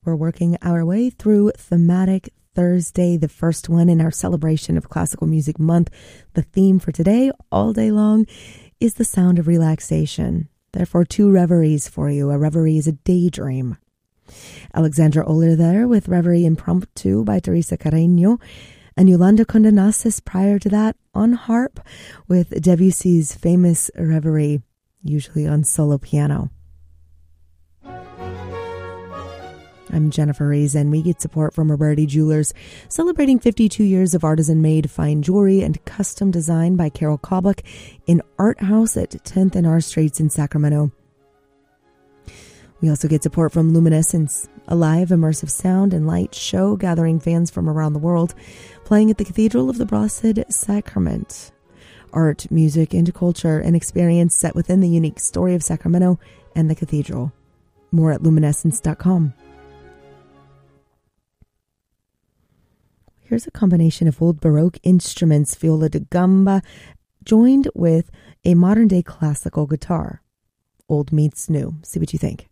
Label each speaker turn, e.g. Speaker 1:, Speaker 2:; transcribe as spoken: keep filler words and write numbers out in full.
Speaker 1: We're working our way through Thematic Thursday, the first one in our celebration of Classical Music Month. The theme for today, all day long, is the sound of relaxation. Therefore, two reveries for you. A reverie is a daydream. Alexandra Oller there with Reverie Impromptu by Teresa Carreño, and Yolanda Condenasis prior to that on harp with Debussy's famous Reverie, usually on solo piano. I'm Jennifer Rees, and we get support from Roberti Jewelers, celebrating fifty-two years of artisan-made fine jewelry and custom design by Carol Kobach in Art House at tenth and R Streets in Sacramento. We also get support from Luminescence, a live immersive sound and light show gathering fans from around the world, playing at the Cathedral of the Blessed Sacrament. Art, music, and culture, an experience set within the unique story of Sacramento and the cathedral. More at luminescence dot com. Here's a combination of old Baroque instruments, viola da gamba, joined with a modern-day classical guitar. Old meets new. See what you think.